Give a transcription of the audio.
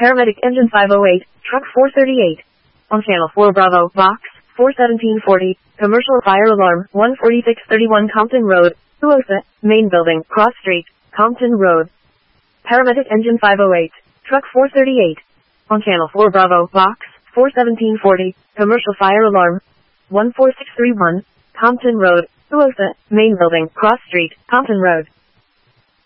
Paramedic Engine 508, Truck 438. On Channel 4 Bravo, Box 41740, Commercial Fire Alarm 14631 Compton Road, Uosa, Main Building, Cross Street, Compton Road. Paramedic Engine 508, Truck 438. On Channel 4 Bravo, Box 41740, Commercial Fire Alarm 14631, Compton Road, Uosa, Main Building, Cross Street, Compton Road.